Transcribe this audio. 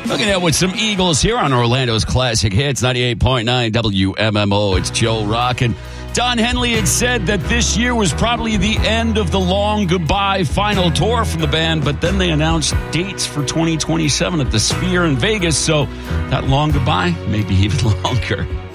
Looking at with some Eagles here on Orlando's Classic Hits, 98.9 WMMO. It's Joe Rock. And Don Henley had said that this year was probably the end of the long goodbye final tour from the band, but then they announced dates for 2027 at the Sphere in Vegas, so that long goodbye may be even longer.